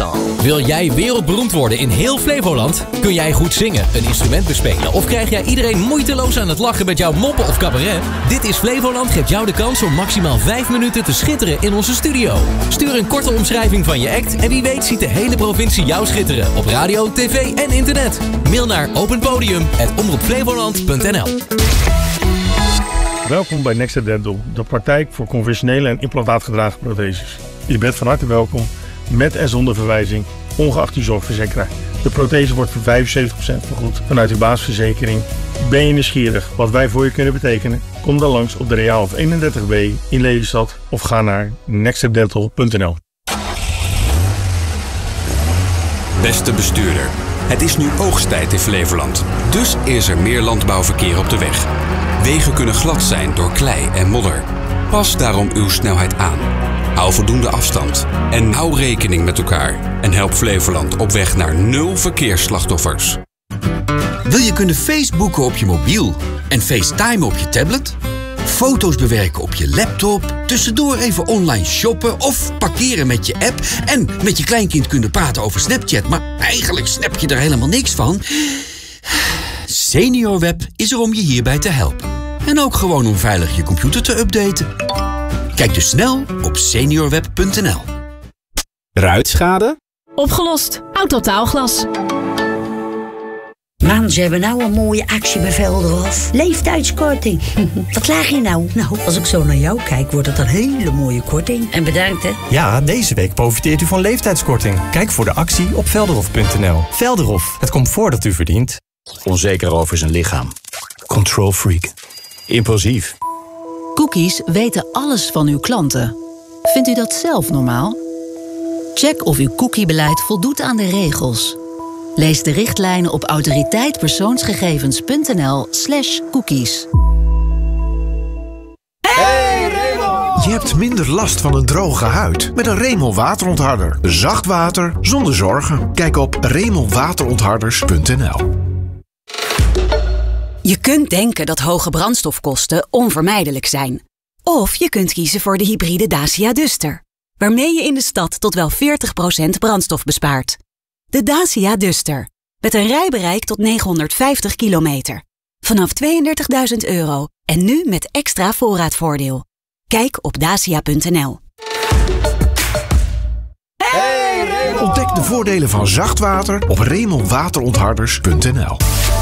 song. Wil jij wereldberoemd worden in heel Flevoland? Kun jij goed zingen, een instrument bespelen of krijg jij iedereen moeiteloos aan het lachen met jouw moppen of cabaret? Dit is Flevoland geeft jou de kans om maximaal 5 minuten te schitteren in onze studio. Stuur een korte omschrijving van je act en wie weet ziet de hele provincie jou schitteren op radio, tv en internet. Mail naar openpodium@omroepflevoland.nl. Welkom bij Next Dental, de praktijk voor conventionele en implantaatgedragen protheses. Je bent van harte welkom, met en zonder verwijzing, ongeacht uw zorgverzekeraar. De prothese wordt voor 75% vergoed vanuit uw basisverzekering. Ben je nieuwsgierig wat wij voor je kunnen betekenen? Kom dan langs op de Reaalhof 31B in Lelystad of ga naar nextstepdental.nl. Beste bestuurder, het is nu oogsttijd in Flevoland. Dus is er meer landbouwverkeer op de weg. Wegen kunnen glad zijn door klei en modder. Pas daarom uw snelheid aan. Hou voldoende afstand. En hou rekening met elkaar. En help Flevoland op weg naar 0 verkeersslachtoffers. Wil je kunnen Facebooken op je mobiel en FaceTime op je tablet? Foto's bewerken op je laptop, tussendoor even online shoppen of parkeren met je app en met je kleinkind kunnen praten over Snapchat, maar eigenlijk snap je er helemaal niks van? SeniorWeb is er om je hierbij te helpen. En ook gewoon om veilig je computer te updaten. Kijk dus snel op seniorweb.nl. Ruitschade? Opgelost. Autotaalglas. Man, ze hebben nou een mooie actie bij Velderhof. Leeftijdskorting. Wat laag je nou? Nou, als ik zo naar jou kijk, wordt het een hele mooie korting. En bedankt, hè? Ja, deze week profiteert u van leeftijdskorting. Kijk voor de actie op velderhof.nl. Velderhof, het comfort dat u verdient. Onzeker over zijn lichaam. Control freak. Impulsief. Cookies weten alles van uw klanten. Vindt u dat zelf normaal? Check of uw cookiebeleid voldoet aan de regels. Lees de richtlijnen op autoriteitpersoonsgegevens.nl/cookies. Hey Remol! Je hebt minder last van een droge huid met een Remol waterontharder. Zacht water zonder zorgen. Kijk op remolwaterontharders.nl. Je kunt denken dat hoge brandstofkosten onvermijdelijk zijn. Of je kunt kiezen voor de hybride Dacia Duster, waarmee je in de stad tot wel 40% brandstof bespaart. De Dacia Duster, met een rijbereik tot 950 kilometer. Vanaf €32.000 en nu met extra voorraadvoordeel. Kijk op dacia.nl. Ontdek de voordelen van zacht water op remolwaterontharders.nl.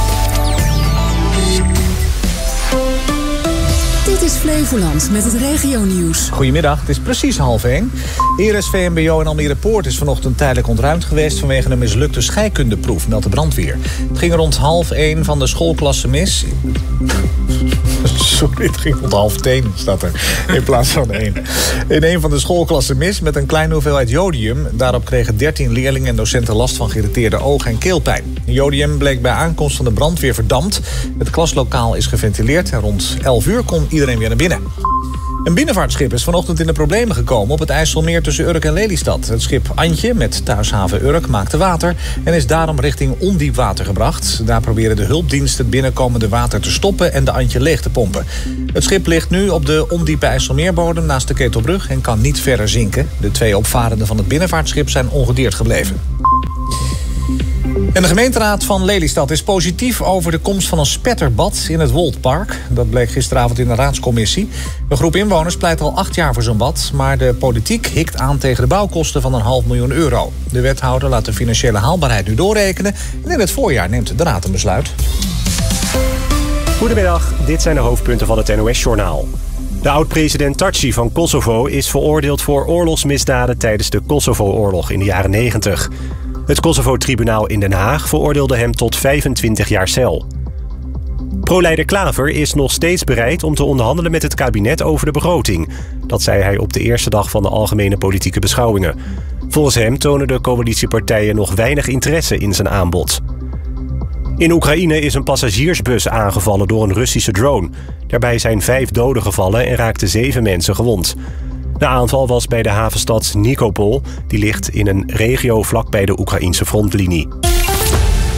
Dit is Flevoland met het regionieuws. Goedemiddag, het is precies 12:30. Heres VMBO en Almere Poort is vanochtend tijdelijk ontruimd geweest vanwege een mislukte scheikundeproef, meldt de brandweer. Het ging rond 12:30 van de schoolklasse mis. Sorry, het ging rond 12:10, staat er, in plaats van 1. In een van de schoolklassen mis met een kleine hoeveelheid jodium. Daarop kregen 13 leerlingen en docenten last van geïrriteerde oog- en keelpijn. Jodium bleek bij aankomst van de brandweer verdampt. Het klaslokaal is geventileerd en rond 11 uur kon iedereen weer naar binnen. Een binnenvaartschip is vanochtend in de problemen gekomen op het IJsselmeer tussen Urk en Lelystad. Het schip Antje met thuishaven Urk maakte water en is daarom richting ondiep water gebracht. Daar proberen de hulpdiensten het binnenkomende water te stoppen en de Antje leeg te pompen. Het schip ligt nu op de ondiepe IJsselmeerbodem naast de Ketelbrug en kan niet verder zinken. De 2 opvarenden van het binnenvaartschip zijn ongedeerd gebleven. En de gemeenteraad van Lelystad is positief over de komst van een spetterbad in het Woldpark. Dat bleek gisteravond in de raadscommissie. Een groep inwoners pleit al 8 jaar voor zo'n bad, maar de politiek hikt aan tegen de bouwkosten van €500.000. De wethouder laat de financiële haalbaarheid nu doorrekenen en in het voorjaar neemt de raad een besluit. Goedemiddag, dit zijn de hoofdpunten van het NOS-journaal. De oud-president Thaci van Kosovo is veroordeeld voor oorlogsmisdaden tijdens de Kosovo-oorlog in de jaren 90. Het Kosovo-tribunaal in Den Haag veroordeelde hem tot 25 jaar cel. Pro-leider Klaver is nog steeds bereid om te onderhandelen met het kabinet over de begroting. Dat zei hij op de eerste dag van de algemene politieke beschouwingen. Volgens hem tonen de coalitiepartijen nog weinig interesse in zijn aanbod. In Oekraïne is een passagiersbus aangevallen door een Russische drone. Daarbij zijn 5 doden gevallen en raakten 7 mensen gewond. De aanval was bij de havenstad Nikopol. Die ligt in een regio vlakbij de Oekraïnse frontlinie.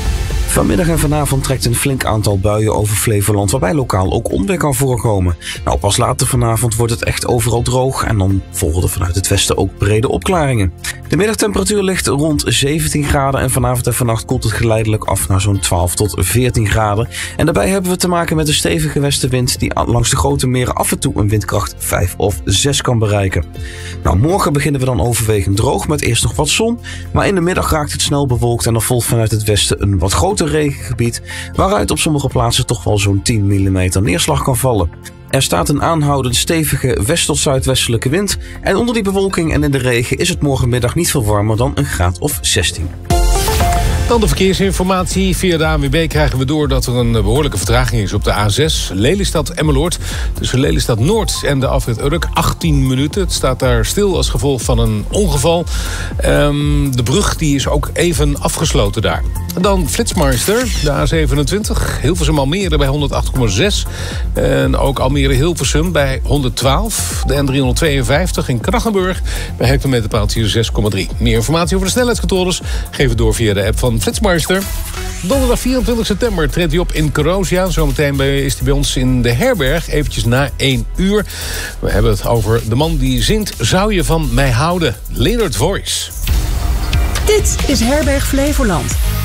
Vanmiddag en vanavond trekt een flink aantal buien over Flevoland, waarbij lokaal ook onweer kan voorkomen. Nou, pas later vanavond wordt het echt overal droog en dan volgen er vanuit het westen ook brede opklaringen. De middagtemperatuur ligt rond 17 graden en vanavond en vannacht koelt het geleidelijk af naar zo'n 12 tot 14 graden. En daarbij hebben we te maken met een stevige westenwind die langs de grote meren af en toe een windkracht 5 of 6 kan bereiken. Nou, morgen beginnen we dan overwegend droog met eerst nog wat zon, maar in de middag raakt het snel bewolkt en er volgt vanuit het westen een wat groter regengebied, waaruit op sommige plaatsen toch wel zo'n 10 mm neerslag kan vallen. Er staat een aanhoudend stevige west- tot zuidwestelijke wind en onder die bewolking en in de regen is het morgenmiddag niet veel warmer dan een graad of 16. Dan de verkeersinformatie. Via de ANWB krijgen we door dat er een behoorlijke vertraging is op de A6. Lelystad-Emmeloord. Tussen Lelystad-Noord en de afrit Urk. 18 minuten. Het staat daar stil als gevolg van een ongeval. De brug die is ook even afgesloten daar. Dan Flitsmeister, de A27. Hilversum-Almere bij 108,6. En ook Almere-Hilversum bij 112. De N352 in Krachenburg bij hectometerpaaltje 6,3. Meer informatie over de snelheidscontroles geven we door via de app van Flitsmeister. Donderdag 24 september treedt hij op in Corozia. Zometeen is hij bij ons in de herberg, eventjes na 1 uur. We hebben het over de man die zingt Zou je van mij houden? Leonard Voice. Dit is Herberg Flevoland.